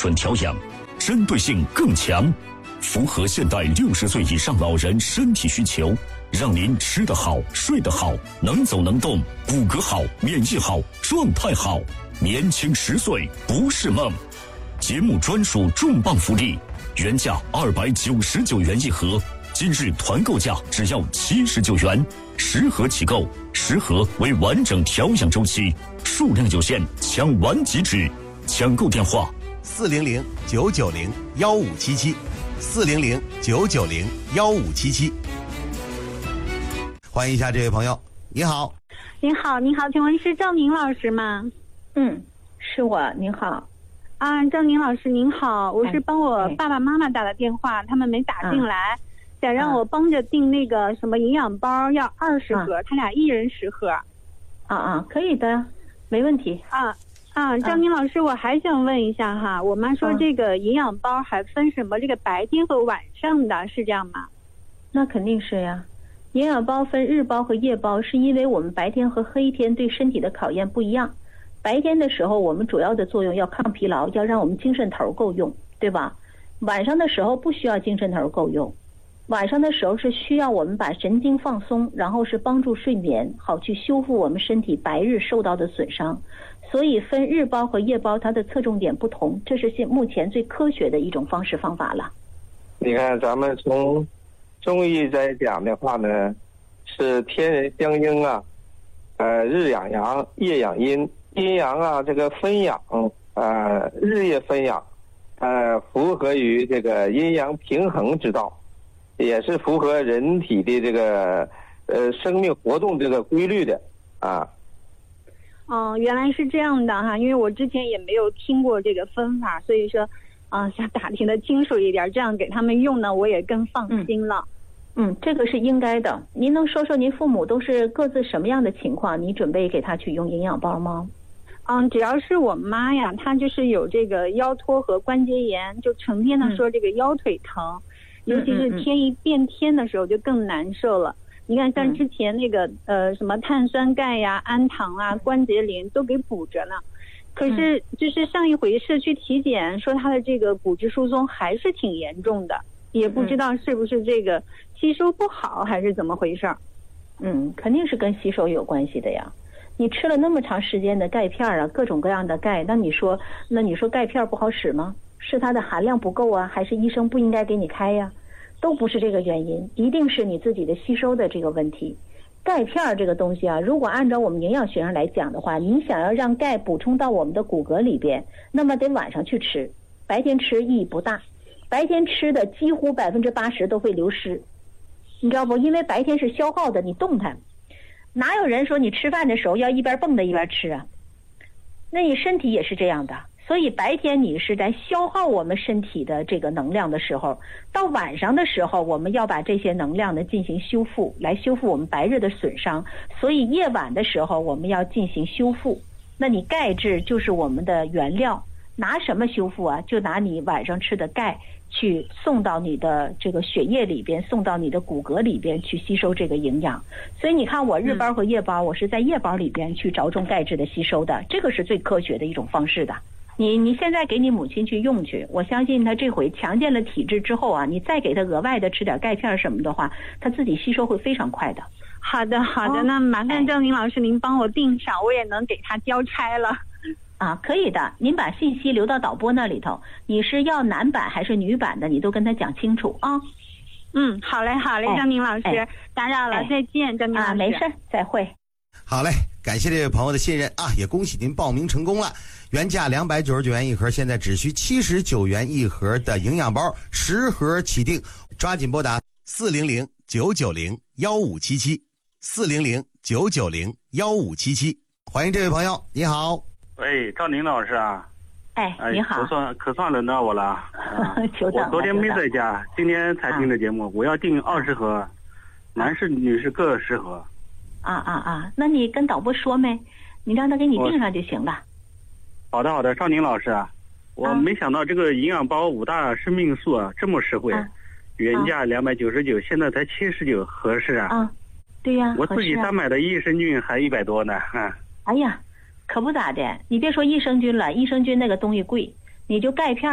准调养，针对性更强，符合现代60岁以上老人身体需求，让您吃得好、睡得好，能走能动，骨骼好，免疫好，状态好，年轻10岁不是梦。节目专属重磅福利，原价299元一盒，今日团购价只要79元，10盒起购，10盒为完整调养周期，数量有限，抢完即止。抢购电话 ：400-990-1577，400-990-1577。欢迎一下这位朋友，你好。 您好，您好，请问是赵宁老师吗？ 是我，您好。 赵宁老师您好，我是帮我爸爸妈妈打的电话，他们没打进来，想让我帮着订那个什么营养包，要20盒，他俩一人10盒。 可以的，没问题。 赵宁老师，我还想问一下哈，我妈说这个营养包还分什么这个白天和晚上的，是这样吗？ 那肯定是呀。营养包分日包和夜包，是因为我们白天和黑天对身体的考验不一样。白天的时候，我们主要的作用要抗疲劳，要让我们精神头够用，对吧？晚上的时候不需要精神头够用，晚上的时候是需要我们把神经放松，然后是帮助睡眠，好去修复我们身体白日受到的损伤。所以分日包和夜包，它的侧重点不同，这是目前最科学的一种方式方法了。 你看，咱们从中医在讲的话呢，是天人相应啊，日养阳，夜养阴。阴阳啊，这个分养，日夜分养，符合于这个阴阳平衡之道，也是符合人体的这个生命活动这个规律的啊。 原来是这样的哈，因为我之前也没有听过这个分法，所以说想打听的清楚一点，这样给他们用呢，我也更放心了。 这个是应该的。您能说说您父母都是各自什么样的情况？你准备给他去用营养包吗？ 只要是我妈呀，她就是有这个腰托和关节炎，就成天的说这个腰腿疼，尤其是天一变天的时候就更难受了。你看像之前那个什么碳酸钙呀、氨糖啊、关节磷都给补着呢，可是就是上一回社区体检说她的这个骨质疏松还是挺严重的，也不知道是不是这个吸收不好还是怎么回事。 肯定是跟吸收有关系的呀。你吃了那么长时间的钙片啊，各种各样的钙，那你说钙片不好使吗？是它的含量不够啊，还是医生不应该给你开呀？都不是这个原因，一定是你自己的吸收的这个问题。钙片这个东西啊，如果按照我们营养学上来讲的话，你想要让钙补充到我们的骨骼里边，那么得晚上去吃，白天吃意义不大。白天吃的几乎80%都会流失，你知道不？因为白天是消耗的，你动弹。哪有人说你吃饭的时候要一边蹦跶一边吃啊？那你身体也是这样的，所以白天你是在消耗我们身体的这个能量的时候，到晚上的时候我们要把这些能量呢进行修复，来修复我们白日的损伤，所以夜晚的时候我们要进行修复。那你钙质就是我们的原料，拿什么修复啊？就拿你晚上吃的钙去送到你的这个血液里边，送到你的骨骼里边去吸收这个营养。所以你看我日包和夜包，我是在夜包里边去着重钙质的吸收的，这个是最科学的一种方式的。你现在给你母亲去用去，我相信她这回强健了体质之后啊，你再给她额外的吃点钙片什么的话，她自己吸收会非常快的。 好的，那麻烦赵宁老师您帮我订上，我也能给她交差了。 可以的，您把信息留到导播那里头，你是要男版还是女版的，你都跟他讲清楚啊。 好嘞，张宁老师，打扰了，再见，张宁老师。 没事，再会。 好嘞，感谢这位朋友的信任啊，也恭喜您报名成功了。原价299元一盒，现在只需79元一盒的营养包，10盒起订，抓紧拨打400-990-1577，400-990-1577。欢迎这位朋友，你好。 喂，赵宁老师啊。 你好。 可算轮到我了。 久等了。 我昨天没在家，今天才听的节目，我要订20盒，男士女士各10盒。 那你跟导播说没？你让他给你订上就行了。 好的，赵宁老师啊，我没想到这个营养包5大生命素啊这么实惠，原价299，现在才79，合适啊。 对呀， 我自己单买的益生菌还100多呢。 哎呀，可不咋的，你别说益生菌了，益生菌那个东西贵，你就钙片